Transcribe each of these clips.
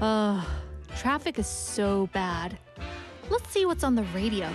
Traffic is so bad. Let's see what's on the radio.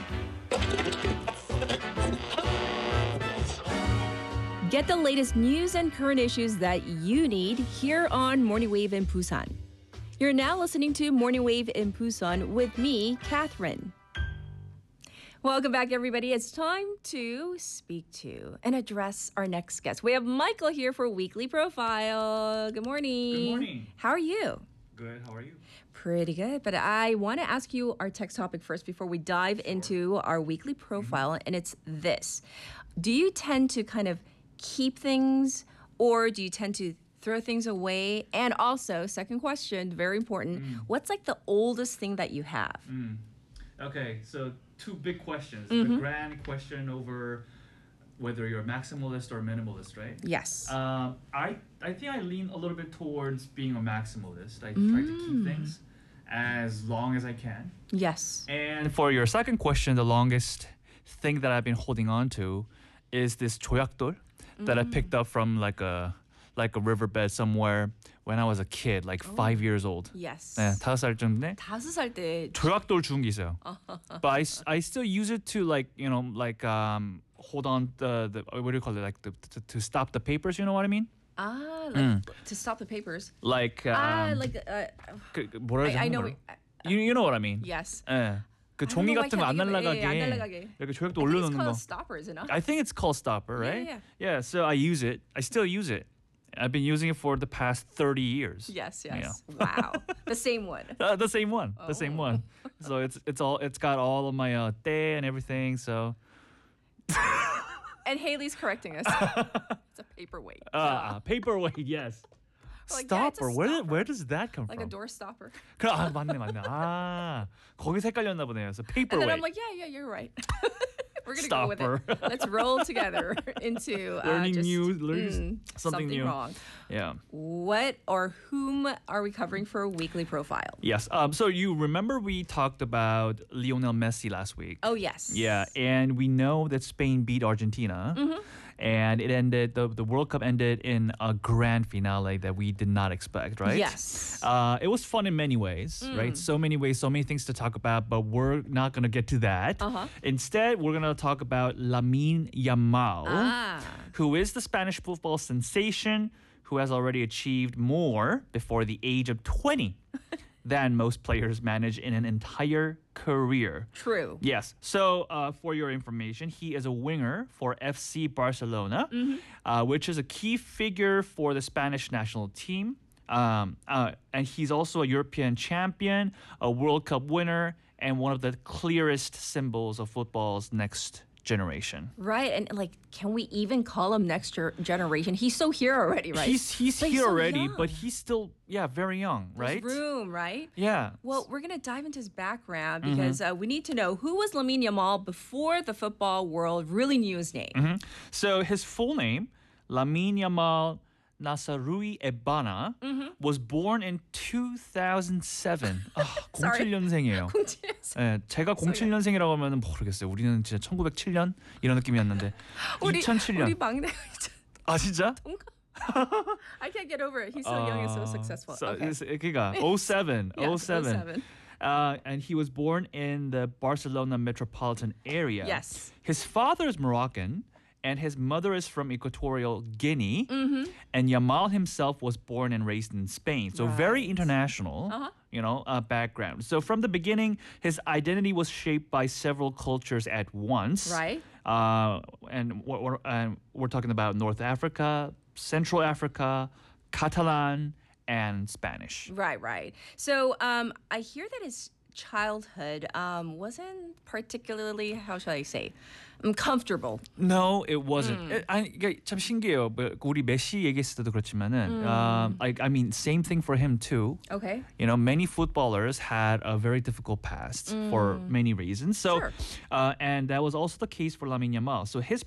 Get the latest news and current issues that you need here on Morning Wave in Busan. You're now listening to Morning Wave in Busan with me, Catherine. Welcome back, everybody. It's time to speak to and address our next guest. We have Michael here for Weekly Profile. Good morning. Good morning. How are you? Good. How are you? Pretty good. But I want to ask you our text topic first before we dive into our Weekly Profile, and it's this. Do you tend to kind of keep things, or do you tend to throw things away? And also, second question, very important, what's like the oldest thing that you have? Okay, so two big questions. The grand question over whether you're maximalist or minimalist, right? Yes. I think I lean a little bit towards being a maximalist. I try to keep things as long as I can. Yes. And for your second question, the longest thing that I've been holding on to is this 조약돌 that I picked up from like a riverbed somewhere when I was a kid, like 5 years old. Yes. 네, 5살 정도인데 5살 때 조약돌 주운 게 있어요. But I still use it to hold on the what do you call it, like to stop the papers, you know what I mean? to stop the papers. Like 뭐라 해야 I 되는 know. 거예요? You know what I mean? Yes. 예. 그 종이 know, I 같은 거 안 can't think of it. 날아가게 예, 안 날아가게. 이렇게 조약돌 I think it's 올려놓는 거. called stopper, is it not? I think it's called stopper, right? Yeah. Yeah, so I use it. I still use it. I've been using it for the past 30 years. Yes. Yeah. Wow. The same one. The same one. The same one. So it's got all of my 때 and everything. So And Haley's correcting us. It's a paperweight. paperweight. Yes. We're like, yeah, it's a stopper. stopper. Where does that come Like a from? door stopper. 맞네. 거기서 헷갈렸나 보네요. So And paperweight. then I'm like, yeah, you're right. We're gonna Stopper. go with it. Let's roll together into learning just, something new. wrong. Yeah. What or whom are we covering for a Weekly Profile? Yes. So you remember we talked about Lionel Messi last week. Oh yes. Yeah, and we know that Spain beat Argentina. And it ended, the World Cup ended in a grand finale that we did not expect, right? Yes. It was fun in many ways, right? So many ways, so many things to talk about, but we're not going to get to that. Instead, we're going to talk about Lamine Yamal, who is the Spanish football sensation who has already achieved more before the age of 20 than most players manage in an entire career. True. Yes. So for your information, he is a winger for FC Barcelona, which is a key figure for the Spanish national team. And he's also a European champion, a World Cup winner, and one of the clearest symbols of football's next generation. Right, and like, can we even call him next generation? He's so here already, right? He's But here so already, young. but he's still very young, right? There's room, right? Yeah. Well, we're going to dive into his background because we need to know who was Lamine Yamal before the football world really knew his name. So his full name, Lamine Yamal Nasarui Ebana, was born in 2007. 07년생이에요. 네, 제가 07년생이라고 하면 모르겠어요. 우리는 진짜 1907년 이런 느낌이었는데 2007년. 우리 막내가 아 진짜? I can't get over it. He's so young and so successful. Okay. 그러니까 07. Yeah, 07. And he was born in the Barcelona metropolitan area. Yes. His father is Moroccan, and his mother is from Equatorial Guinea. And Yamal himself was born and raised in Spain. So very international, background. So from the beginning, his identity was shaped by several cultures at once. Right. And we're talking about North Africa, Central Africa, Catalan, and Spanish. Right. So I hear that his childhood wasn't particularly, how shall I say, comfortable. No, it wasn't. 아니, 이게 참 신기해요. 우리 메시 얘기했을 때도 그렇지만은, I mean, same thing for him too. Okay. Many footballers had a very difficult past for many reasons. So, Sure. And that was also the case for Lamine Yamal. So his